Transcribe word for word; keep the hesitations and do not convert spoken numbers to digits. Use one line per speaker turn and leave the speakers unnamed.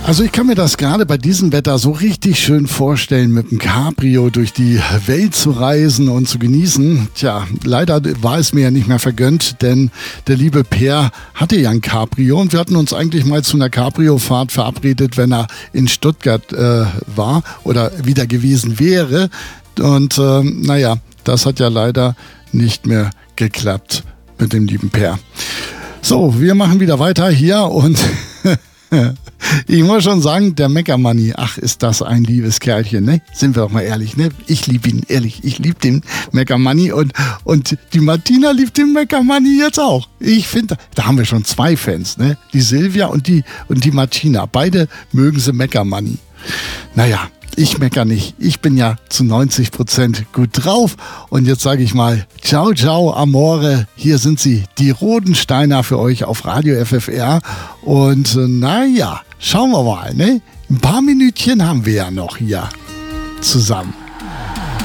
Also ich kann mir das gerade bei diesem Wetter so richtig schön vorstellen, mit dem Cabrio durch die Welt zu reisen und zu genießen. Tja, leider war es mir ja nicht mehr vergönnt, denn der liebe Per hatte ja ein Cabrio und wir hatten uns eigentlich mal zu einer Cabrio-Fahrt verabredet, wenn er in Stuttgart äh, war oder wieder gewesen wäre. Und äh, naja, das hat ja leider nicht mehr geklappt mit dem lieben Per. So, wir machen wieder weiter hier und ich muss schon sagen, der Meckermanni, ach, ist das ein liebes Kerlchen, ne? Sind wir doch mal ehrlich, ne? Ich liebe ihn, ehrlich. Ich liebe den Meckermanni und, und die Martina liebt den Meckermanni jetzt auch. Ich finde, da haben wir schon zwei Fans, ne? Die Silvia und die, und die Martina. Beide mögen sie Meckermanni. Naja, ich mecker nicht. Ich bin ja zu neunzig Prozent gut drauf. Und jetzt sage ich mal, ciao, ciao, Amore. Hier sind sie, die Rodensteiner für euch auf Radio F F R. Und äh, naja, schauen wir mal, ne? Ein paar Minütchen haben wir ja noch hier zusammen.